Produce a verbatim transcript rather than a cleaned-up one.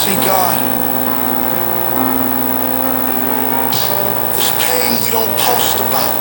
See, God, this pain we don't post about.